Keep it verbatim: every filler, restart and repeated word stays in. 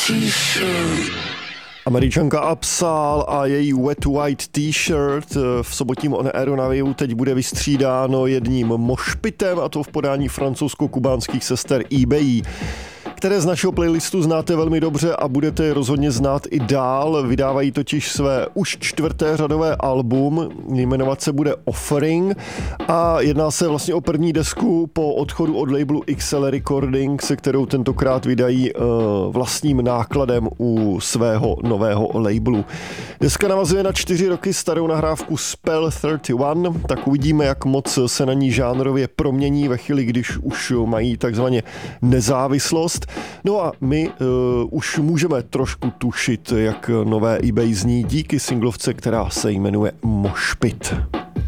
Američanka Upsal a její Wet White T-shirt v sobotním On Airu na Waveu teď bude vystřídáno jedním mošpitem, a to v podání francouzsko-kubánských sester eBay, které z našeho playlistu znáte velmi dobře a budete je rozhodně znát i dál. Vydávají totiž své už čtvrté řadové album, jmenovat se bude Offering a jedná se vlastně o první desku po odchodu od labelu X L Recording, se kterou tentokrát vydají uh, vlastním nákladem u svého nového labelu. Deska navazuje na čtyři roky starou nahrávku Spell třicet jedna, tak uvidíme, jak moc se na ní žánrově promění ve chvíli, když už mají takzvaně nezávislost. No a my uh, už můžeme trošku tušit, jak nové eBay zní díky singlovce, která se jmenuje Moshpit.